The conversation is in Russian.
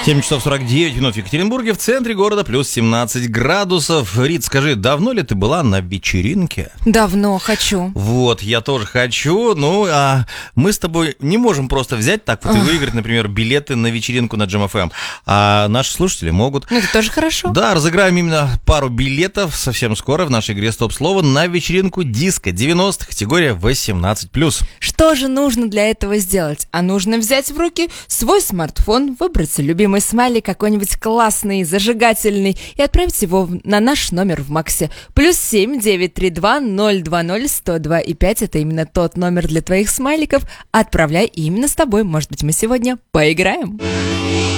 7 часов 49 минут в Екатеринбурге, в центре города плюс 17 градусов. Рит, скажи, давно ли ты была на вечеринке? Давно хочу. Вот, я тоже хочу. Ну, а мы с тобой не можем просто взять так вот и выиграть, например, билеты на вечеринку на Jam FM. А наши слушатели могут. Ну, это тоже хорошо. Да, разыграем именно пару билетов совсем скоро в нашей игре «Стоп-слово» на вечеринку диско 90, категория 18+. Что же нужно для этого сделать? А нужно взять в руки свой смартфон, выбрать любимый смайлик какой-нибудь классный, зажигательный и отправить его на наш номер в Максе. +7 932 020 102 и 5. Это именно тот номер для твоих смайликов. Отправляй именно с тобой. Может быть, мы сегодня поиграем.